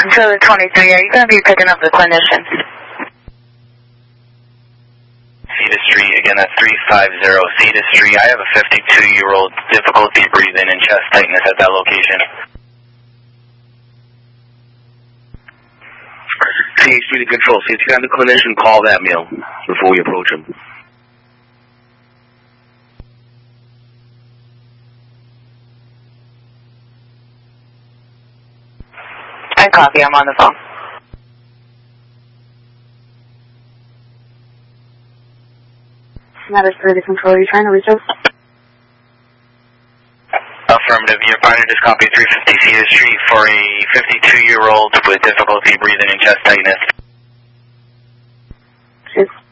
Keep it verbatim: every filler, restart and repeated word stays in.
Controller twenty-three, are you going to be picking up the clinician? Cedar Street, again, that's three five zero Cedar Street. I have a fifty-two-year-old, difficulty breathing and chest tightness at that location. T H three to control. See if you got the clinician, call that meal before we approach him. I copy, I'm on the phone. Matters for the control, are you trying to reach us? Affirmative, your partner just copied three fifty Cedar Street for a fifty-two-year-old with difficulty breathing and chest tightness. Cheers.